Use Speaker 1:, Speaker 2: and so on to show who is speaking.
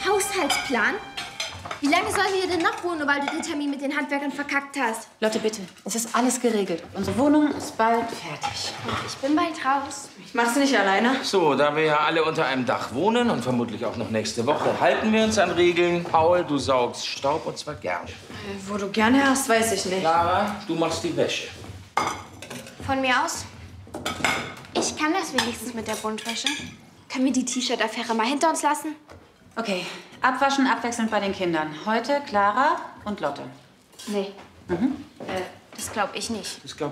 Speaker 1: Haushaltsplan? Wie lange sollen wir hier denn noch wohnen, weil du den Termin mit den Handwerkern verkackt hast?
Speaker 2: Lotte, bitte. Es ist alles geregelt. Unsere Wohnung ist bald fertig.
Speaker 1: Ich bin bald raus.
Speaker 3: Ich mach's nicht alleine.
Speaker 4: So, da wir ja alle unter einem Dach wohnen und vermutlich auch noch nächste Woche, halten wir uns an Regeln. Paul, du saugst Staub und zwar gerne.
Speaker 3: Wo du gerne hast, weiß ich nicht.
Speaker 4: Clara, du machst die Wäsche.
Speaker 1: Von mir aus? Ich kann das wenigstens mit der Buntwäsche. Können wir die T-Shirt-Affäre mal hinter uns lassen?
Speaker 2: Okay, abwaschen abwechselnd bei den Kindern. Heute Clara und Lotte.
Speaker 1: Nee. Das glaube ich nicht.
Speaker 4: Das glaub